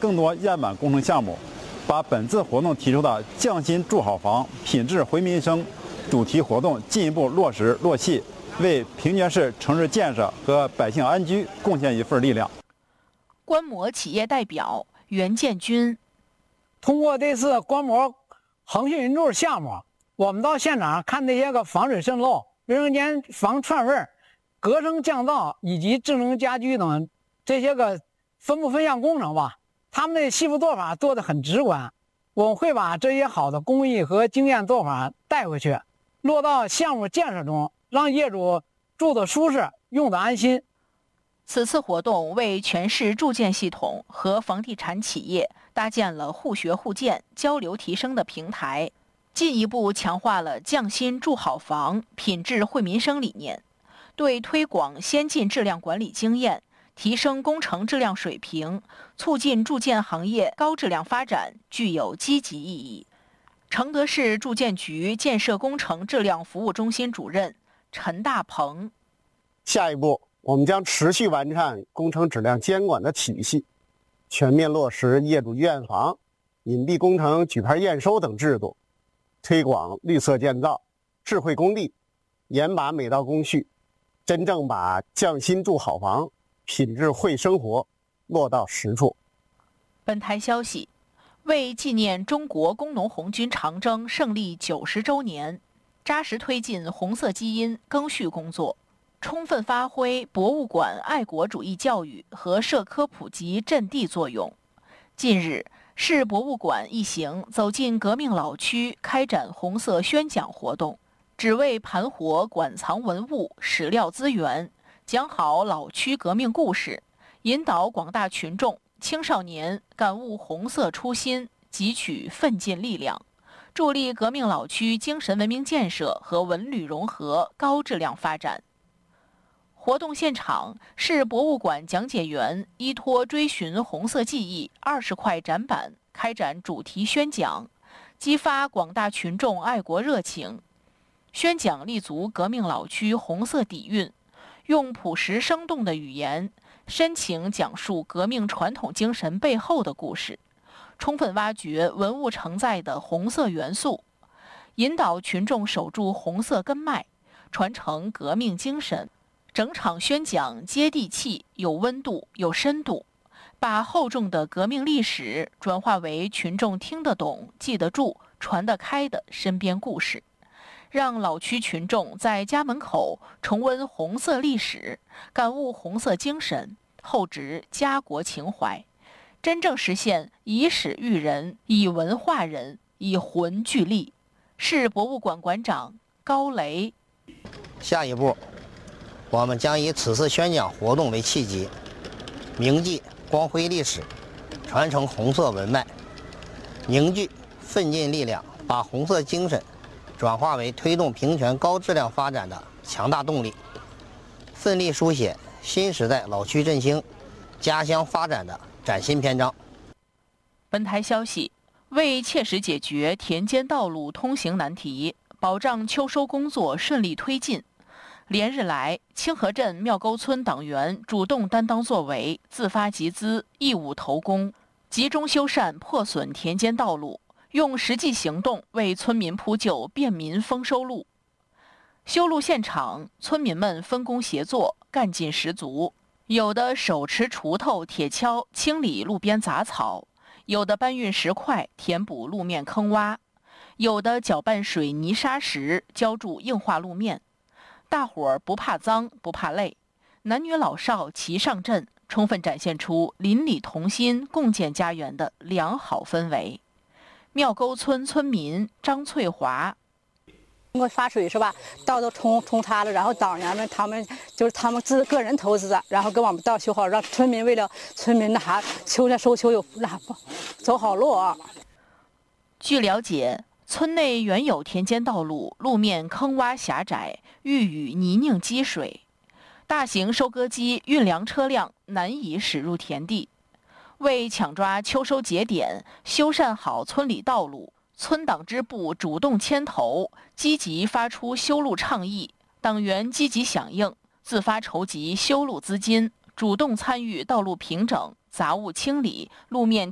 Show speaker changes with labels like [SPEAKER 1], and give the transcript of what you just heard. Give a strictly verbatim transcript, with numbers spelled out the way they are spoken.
[SPEAKER 1] 更多样板工程项目，把本次活动提出的匠心筑好房、品质回民生主题活动进一步落实落细，为平泉市城市建设和百姓安居贡献一份力量。
[SPEAKER 2] 观摩企业代表袁建军，
[SPEAKER 3] 通过这次观摩恒信云柱项目，我们到现场看这些个防水渗漏、卫生间防串味、隔声降噪以及智能家居等这些个分布分项工程吧，他们的细部做法做得很直观。我们会把这些好的工艺和经验做法带回去，落到项目建设中，让业主住得舒适，用得安心。
[SPEAKER 2] 此次活动为全市住建系统和房地产企业搭建了互学互鉴、交流提升的平台，进一步强化了匠心筑好房、品质惠民生理念，对推广先进质量管理经验、提升工程质量水平、促进住建行业高质量发展具有积极意义。承德市住建局建设工程质量服务中心主任陈大鹏，
[SPEAKER 4] 下一步我们将持续完善工程质量监管的体系，全面落实业主验房、隐蔽工程举牌验收等制度，推广绿色建造、智慧工地，严把每道工序，真正把匠心筑好房、品质惠生活落到实处。
[SPEAKER 2] 本台消息，为纪念中国工农红军长征胜利九十周年，扎实推进红色基因更续工作，充分发挥博物馆爱国主义教育和社科普及阵地作用。近日，市博物馆一行走进革命老区，开展红色宣讲活动，只为盘活馆藏文物、史料资源，讲好老区革命故事，引导广大群众、青少年感悟红色初心，汲取奋进力量，助力革命老区精神文明建设和文旅融合高质量发展。活动现场，市博物馆讲解员依托追寻红色记忆二十块展板开展主题宣讲，激发广大群众爱国热情。宣讲立足革命老区红色底蕴，用朴实生动的语言，深情讲述革命传统精神背后的故事，充分挖掘文物承载的红色元素，引导群众守住红色根脉，传承革命精神。整场宣讲接地气、有温度、有深度，把厚重的革命历史转化为群众听得懂、记得住、传得开的身边故事，让老区群众在家门口重温红色历史，感悟红色精神，厚植家国情怀，真正实现以史育人、以文化人、以魂聚力。市博物馆馆长高雷，
[SPEAKER 5] 下一步我们将以此次宣讲活动为契机，铭记光辉历史，传承红色文脉，凝聚奋进力量，把红色精神转化为推动平泉高质量发展的强大动力，奋力书写新时代老区振兴、家乡发展的崭新篇章。
[SPEAKER 2] 本台消息，为切实解决田间道路通行难题，保障秋收工作顺利推进，连日来，清河镇庙沟村党员主动担当作为，自发集资，义务投工，集中修缮破损田间道路，用实际行动为村民铺就便民丰收路。修路现场，村民们分工协作，干劲十足。有的手持锄头、铁锹清理路边杂草，有的搬运石块填补路面坑洼，有的搅拌水泥沙石浇筑硬化路面。大伙儿不怕脏，不怕累，男女老少齐上阵，充分展现出邻里同心、共建家园的良好氛围。庙沟村村民张翠华，
[SPEAKER 6] 通过发水是吧，道都冲冲塌了，然后党员们他们就是他们自个人投资，然后给我们道修好，让村民为了村民那啥秋天收秋有那走好路啊。
[SPEAKER 2] 据了解，村内原有田间道路路面坑洼狭窄，遇雨泥泞积水，大型收割机运粮车辆难以驶入田地。为抢抓秋收节点，修缮好村里道路，村党支部主动牵头，积极发出修路倡议，党员积极响应，自发筹集修路资金，主动参与道路平整、杂物清理、路面